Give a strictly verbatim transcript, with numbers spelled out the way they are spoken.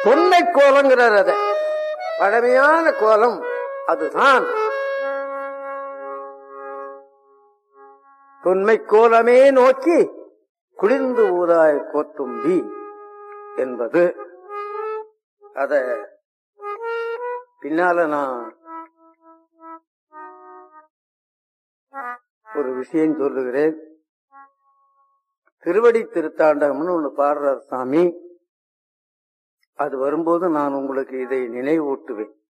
தொன்மை கோலங்கிறார். அத பழமையான கோலம் அதுதான். தொன்மை கோலமே நோக்கி குளிர்ந்து ஊதாய் கோத்தும்பி என்பது. அத பின்னால நான் ஒரு விஷயம் சொல்லுகிறேன். திருவடி திருத்தாண்டகம்னு ஒண்ணு பாடுறார் சாமி. அது வரும்போது நான் உங்களுக்கு இதை நினைவூட்டுவேன்.